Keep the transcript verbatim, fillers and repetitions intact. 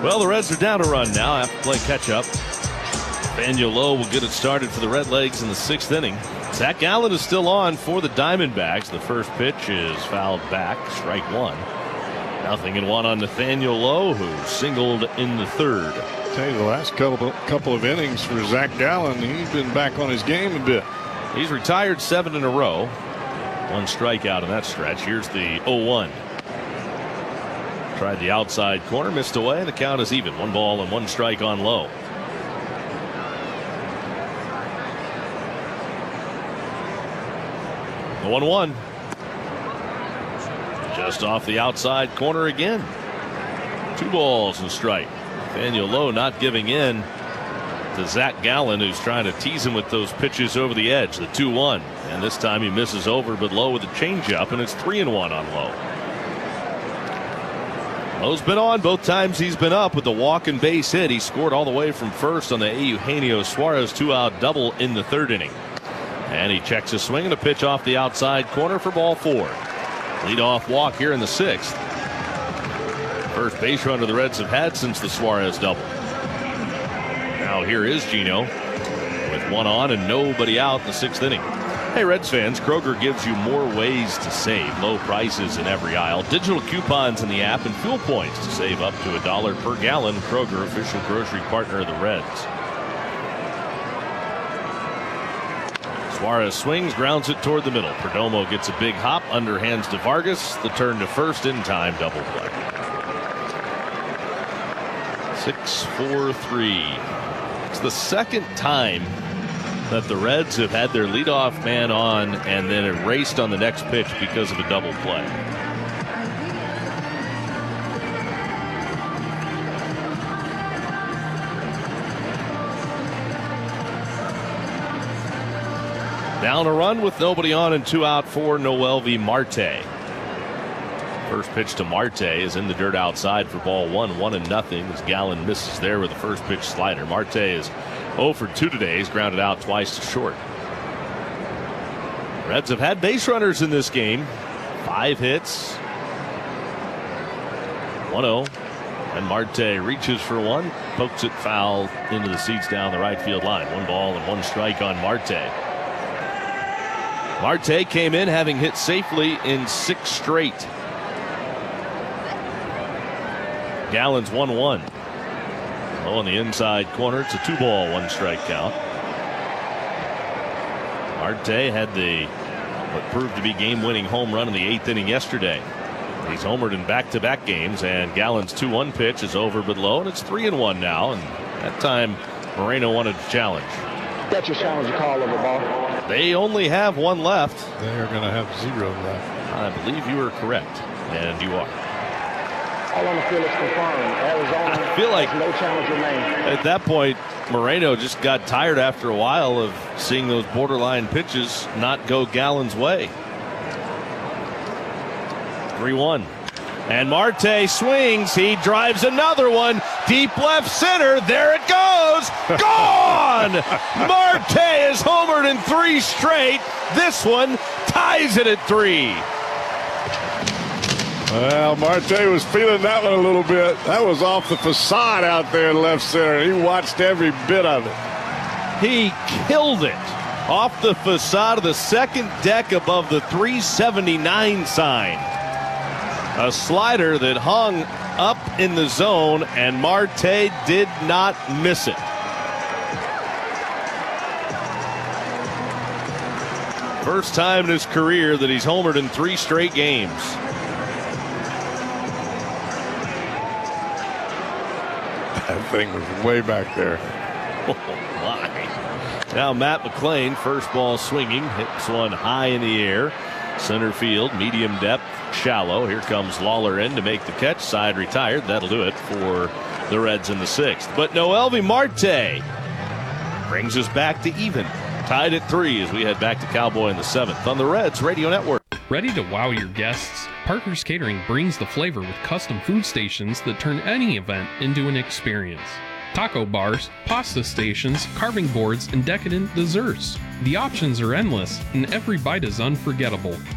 Well, the Reds are down a run now after playing catch-up. Nathaniel Lowe will get it started for the Redlegs in the sixth inning. Zach Gallen is still on for the Diamondbacks. The first pitch is fouled back, strike one. Nothing in one on Nathaniel Lowe, who singled in the third. I'll tell you, the last couple, couple of innings for Zach Gallen, he's been back on his game a bit. He's retired seven in a row. One strikeout in that stretch. Here's the oh one. Tried the outside corner, missed away. The count is even. One ball and one strike on Lowe. The one one. Just off the outside corner again. Two balls and strike. Nathaniel Lowe not giving in to Zach Gallen, who's trying to tease him with those pitches over the edge. The two one. And this time he misses over, but Lowe with a changeup, and it's three and one on Lowe. Lowe's been on both times he's been up with the walk and base hit. He scored all the way from first on the Eugenio Suarez two-out double in the third inning. And he checks a swing and a pitch off the outside corner for ball four. Leadoff walk here in the sixth. First base runner the Reds have had since the Suarez double. Now here is Gino with one on and nobody out in the sixth inning. Hey, Reds fans, Kroger gives you more ways to save. Low prices in every aisle, digital coupons in the app, and fuel points to save up to a dollar per gallon. Kroger, official grocery partner of the Reds. Suarez swings, grounds it toward the middle. Perdomo gets a big hop, underhands to Vargas. The turn to first in time, double play. six four three. It's the second time that the Reds have had their leadoff man on and then erased on the next pitch because of a double play. Down a run with nobody on and two out for Noelvi Marte. First pitch to Marte is in the dirt outside for ball one, one and nothing as Gallen misses there with the first pitch slider. Marte is oh for two today. He's grounded out twice to short. Reds have had base runners in this game. Five hits. one oh. And Marte reaches for one, pokes it foul into the seats down the right field line. One ball and one strike on Marte. Marte came in having hit safely in six straight. Gallen's one one. Low on the inside corner. It's a two ball, one strike count. Marte had the what proved to be game-winning home run in the eighth inning yesterday. He's homered in back-to-back games, and Gallen's two one pitch is over but low, and it's three and one now. And that time, Moreno wanted to challenge. That's your challenge call of the ball. They only have one left. They're going to have zero left. I believe you are correct, and you are. All on the field is confirmed. Arizona I feel like no challenge remains. At that point, Moreno just got tired after a while of seeing those borderline pitches not go Gallen's way. three one. And Marte swings. He drives another one. Deep left center. There it goes. Gone! Marte is homered in three straight. This one ties it at three. Well, Marte was feeling that one a little bit. That was off the facade out there in left center. He watched every bit of it. He killed it off the facade of the second deck above the three seventy-nine sign. A slider that hung up in the zone, and Marte did not miss it. First time in his career that he's homered in three straight games. That thing was way back there. Oh, my. Now Matt McLean, first ball swinging, hits one high in the air. Center field, medium depth, shallow. Here comes Lawler in to make the catch. Side retired. That'll do it for the Reds in the sixth. But Noelvi Marte brings us back to even. Tied at three as we head back to Cowboy in the seventh on the Reds Radio Network. Ready to wow your guests? Parker's Catering brings the flavor with custom food stations that turn any event into an experience. Taco bars, pasta stations, carving boards, and decadent desserts. The options are endless, and every bite is unforgettable.